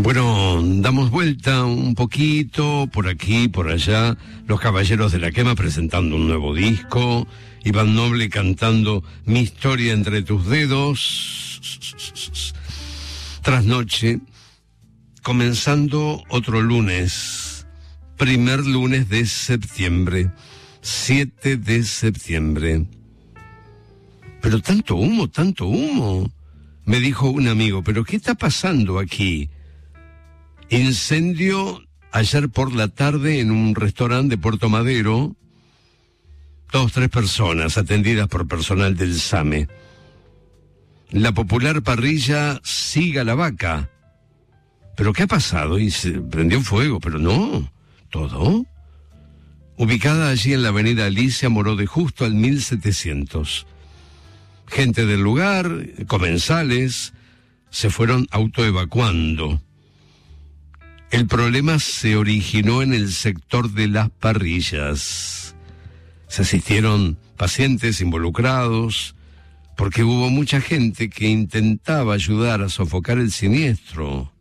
Bueno, damos vuelta un poquito, por aquí, por allá, los Caballeros de la Quema presentando un nuevo disco, Iván Noble cantando Mi historia entre tus dedos, Trasnoche, comenzando otro lunes, primer lunes de septiembre, 7 de septiembre. Pero tanto humo, me dijo un amigo, pero ¿qué está pasando aquí? Incendio ayer por la tarde en un restaurante de Puerto Madero. 2-3 personas atendidas por personal del SAME. La popular parrilla Siga la Vaca. ¿Pero qué ha pasado? Y se prendió fuego, pero no. ¿Todo? Ubicada allí en la avenida Alicia Moró de Justo al 1700. Gente del lugar, comensales, se fueron autoevacuando. El problema se originó en el sector de las parrillas. Se asistieron pacientes involucrados porque hubo mucha gente que intentaba ayudar a sofocar el siniestro.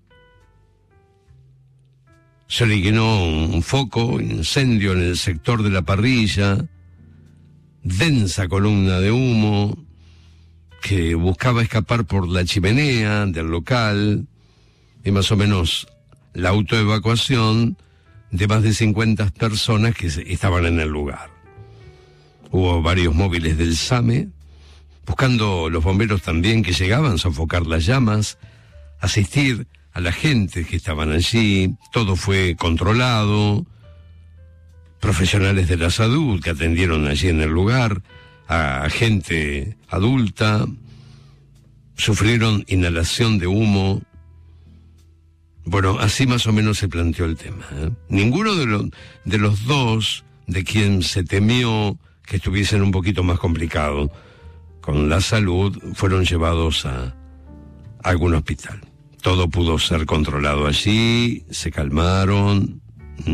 Se originó un foco, incendio en el sector de la parrilla, densa columna de humo que buscaba escapar por la chimenea del local y más o menos la autoevacuación de más de 50 personas que estaban en el lugar. Hubo varios móviles del SAME, buscando los bomberos también que llegaban a sofocar las llamas, asistir a la gente que estaban allí, todo fue controlado, profesionales de la salud que atendieron allí en el lugar, a gente adulta, sufrieron inhalación de humo. Bueno, así más o menos se planteó el tema, ¿eh? Ninguno de los dos, de quien se temió que estuviesen un poquito más complicado con la salud, fueron llevados a algún hospital. Todo pudo ser controlado allí, se calmaron.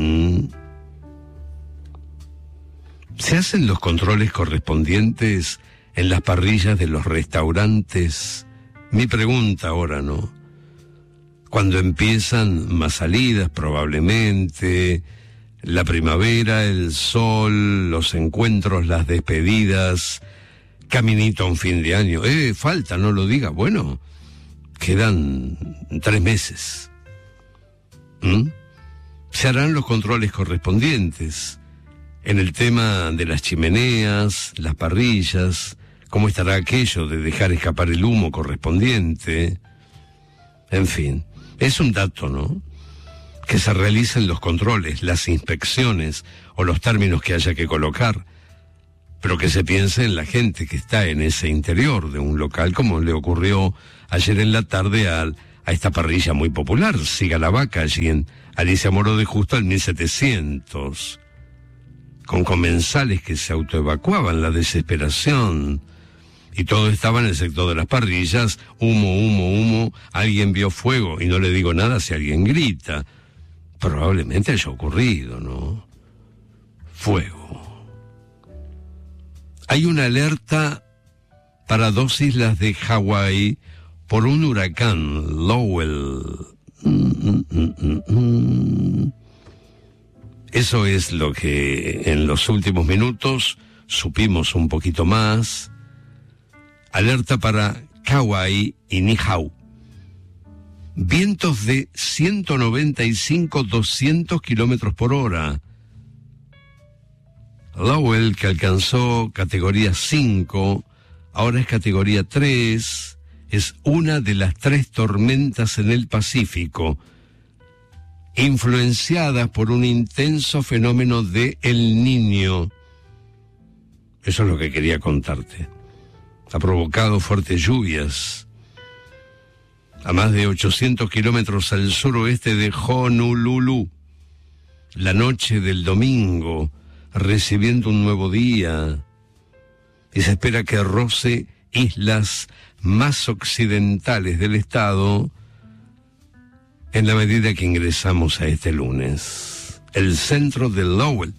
¿Se hacen los controles correspondientes en las parrillas de los restaurantes? Mi pregunta ahora, ¿no? Cuando empiezan más salidas, probablemente, la primavera, el sol, los encuentros, las despedidas, caminito a un fin de año. Falta, no lo diga. Bueno, quedan 3 meses. Se harán los controles correspondientes. En el tema de las chimeneas, las parrillas, cómo estará aquello de dejar escapar el humo correspondiente. En fin, es un dato, ¿no? Que se realicen los controles, las inspecciones o los términos que haya que colocar, pero que se piense en la gente que está en ese interior de un local, como le ocurrió ayer en la tarde a esta parrilla muy popular, Siga la Vaca, allí en Alicia Moró de Justo al 1700, con comensales que se autoevacuaban, la desesperación, y todo estaba en el sector de las parrillas, humo, alguien vio fuego, y no le digo nada si alguien grita. Probablemente haya ocurrido, ¿no? Fuego. Hay una alerta para 2 islas de Hawái por un huracán, Lowell. Eso es lo que en los últimos minutos supimos un poquito más. Alerta para Kauai y Niihau. Vientos de 195-200 kilómetros por hora. Lowell, que alcanzó categoría 5, ahora es categoría 3, es una de las 3 tormentas en el Pacífico, influenciadas por un intenso fenómeno de El Niño. Eso es lo que quería contarte. Ha provocado fuertes lluvias a más de 800 kilómetros al suroeste de Honolulu. La noche del domingo, recibiendo un nuevo día, y se espera que roce islas más occidentales del estado en la medida que ingresamos a este lunes. El centro de Lowell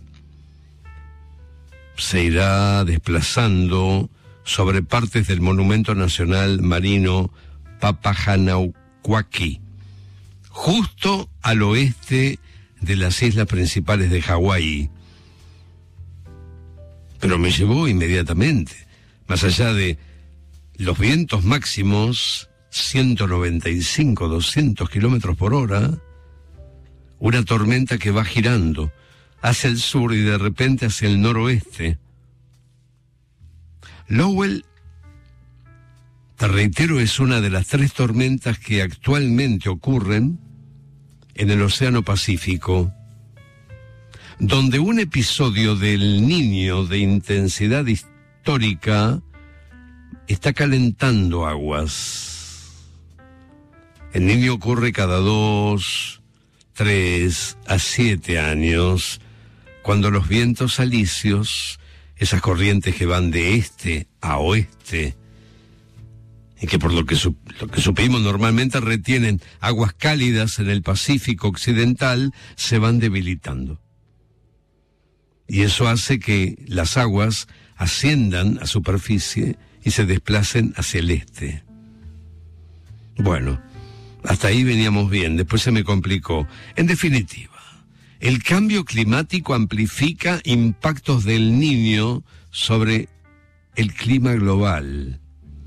se irá desplazando sobre partes del Monumento Nacional Marino Papahanauquaqui, justo al oeste de las islas principales de Hawái. Pero me llevó inmediatamente, más allá de los vientos máximos, 195, 200 kilómetros por hora, una tormenta que va girando hacia el sur y de repente hacia el noroeste. Lowell, te reitero, es una de las 3 tormentas que actualmente ocurren en el Océano Pacífico, donde un episodio del Niño de intensidad histórica está calentando aguas. El Niño ocurre cada 2, 3 a 7 años, cuando los vientos alisios, esas corrientes que van de este a oeste, y que por lo que supimos normalmente retienen aguas cálidas en el Pacífico Occidental, se van debilitando. Y eso hace que las aguas asciendan a superficie y se desplacen hacia el este. Bueno, hasta ahí veníamos bien, después se me complicó. En definitiva, el cambio climático amplifica impactos del Niño sobre el clima global.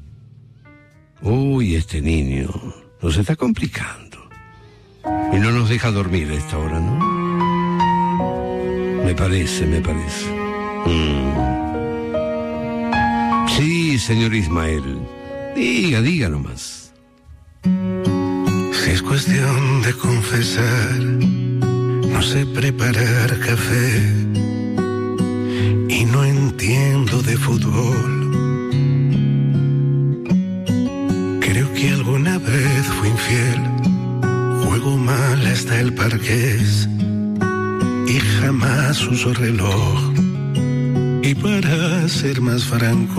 Uy, este niño nos está complicando. Y no nos deja dormir a esta hora, ¿no? Me parece. Sí, señor Ismael. Diga nomás. Si es cuestión de confesar, no sé preparar café y no entiendo de fútbol. Creo que alguna vez fui infiel, juego mal hasta el parqués y jamás uso reloj. Y para ser más franco,